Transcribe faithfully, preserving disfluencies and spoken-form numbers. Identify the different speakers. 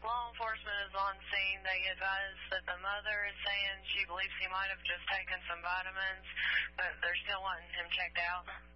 Speaker 1: Law enforcement is on scene. They advise that the mother is saying she believes he might have just taken some vitamins, but they're still wanting him checked out.